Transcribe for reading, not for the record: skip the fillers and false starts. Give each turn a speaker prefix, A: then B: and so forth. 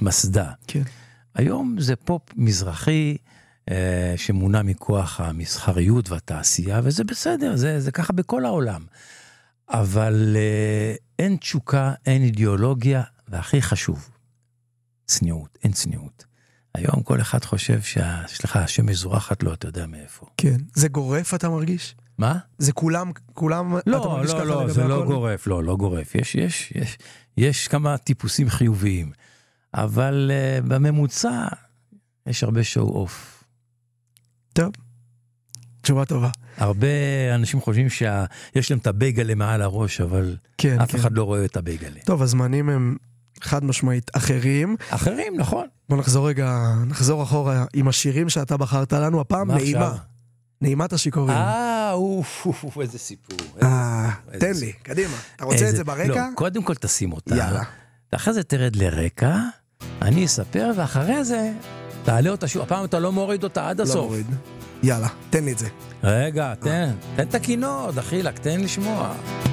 A: התמסדה.
B: כן.
A: היום זה פופ מזרחי, שמונע מכוח המסחריות והתעשייה, וזה בסדר, זה ככה בכל העולם. אבל אין תשוקה, אין אידיאולוגיה, והכי חשוב, צניעות, אין צניעות. היום כל אחד חושב שיש השמש זורחת לו, אתה יודע מאיפה.
B: כן. זה גורף, אתה מרגיש?
A: מה?
B: זה כולם,
A: לא, זה לא גורף, לא גורף. יש כמה טיפוסים חיוביים, אבל בממוצע יש הרבה show-off.
B: טוב, תשובה טובה.
A: הרבה אנשים חושבים שיש להם את הבייגלה מעל הראש, אבל אף אחד לא רואה את הבייגלה.
B: טוב, הזמנים הם חד משמעית אחרים.
A: אחרים, נכון.
B: בוא נחזור אחורה עם השירים שאתה בחרת לנו, הפעם נעימה. נעימת השיכורים.
A: איזה סיפור.
B: תן לי, קדימה. אתה רוצה את זה ברקע?
A: לא, קודם כל תשים אותה.
B: יאללה.
A: ואחרי זה תרד לרקע, אני אספר, ואחרי זה תעלה אותה שוב. הפעם אתה לא מוריד אותה עד הסוף.
B: לא מוריד. יאללה, תן לי את זה.
A: רגע, תן את הכינור, דחילק, תן לשמוע.